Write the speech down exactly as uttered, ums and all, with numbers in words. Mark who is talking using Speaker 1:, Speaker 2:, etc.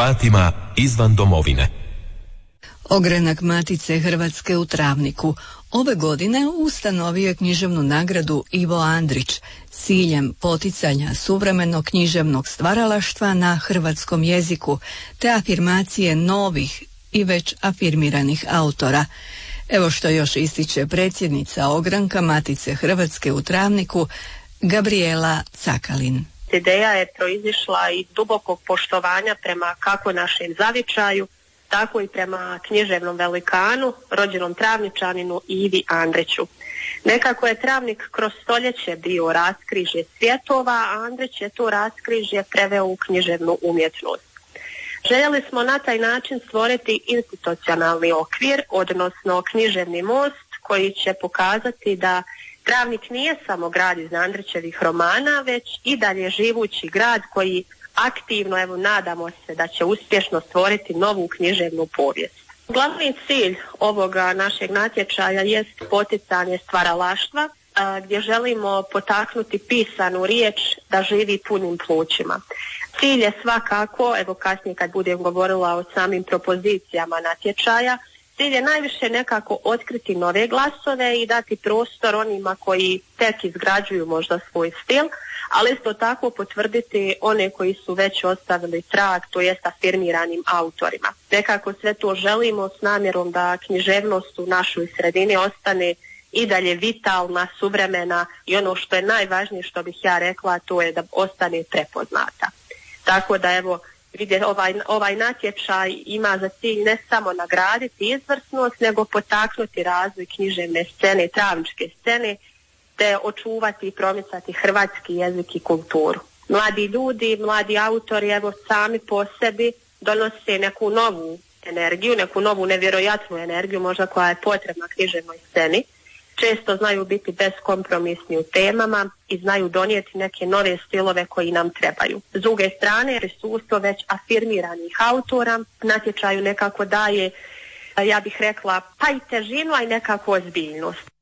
Speaker 1: Hrvatima izvan domovine.
Speaker 2: Ogranak Matice Hrvatske u Travniku ove godine ustanovio je književnu nagradu Ivo Andrić s ciljem poticanja suvremenog književnog stvaralaštva na hrvatskom jeziku te afirmacije novih i već afirmiranih autora. Evo što još ističe predsjednica ogranka Matice Hrvatske u Travniku Gabriela Cakalin.
Speaker 3: Ideja je proizišla iz dubokog poštovanja prema kako našem zavičaju, tako i prema književnom velikanu, rođenom Travničaninu Ivi Andriću. Nekako je Travnik kroz stoljeće bio raskrižje svjetova, a Andrić je to raskrižje preveo u književnu umjetnost. Željeli smo na taj način stvoriti institucionalni okvir, odnosno književni most koji će pokazati da Travnik nije samo grad iz Andrićevih romana, već i dalje živući grad koji aktivno, evo nadamo se da će uspješno stvoriti novu književnu povijest. Glavni cilj ovoga našeg natječaja jest poticanje stvaralaštva, a, gdje želimo potaknuti pisanu riječ da živi punim plućima. Cilj je svakako, evo kasnije kad budem govorila o samim propozicijama natječaja, cilj je najviše nekako otkriti nove glasove i dati prostor onima koji tek izgrađuju možda svoj stil, ali isto tako potvrditi one koji su već ostavili trag, to jest afirmiranim autorima. Nekako sve to želimo s namjerom da književnost u našoj sredini ostane i dalje vitalna, suvremena i ono što je najvažnije što bih ja rekla, to je da ostane prepoznata. Tako da evo, vidite, ovaj, ovaj natječaj ima za cilj ne samo nagraditi izvrsnost, nego potaknuti razvoj književne scene, travničke scene, te očuvati i promicati hrvatski jezik i kulturu. Mladi ljudi, mladi autori, evo sami po sebi donose neku novu energiju, neku novu nevjerojatnu energiju, možda koja je potrebna književnoj sceni. Često znaju biti beskompromisni u temama i znaju donijeti neke nove stilove koji nam trebaju. S druge strane, prisustvo već afirmiranih autora natječaju nekako daje, ja bih rekla, pa i težinu, a i nekako ozbiljnost.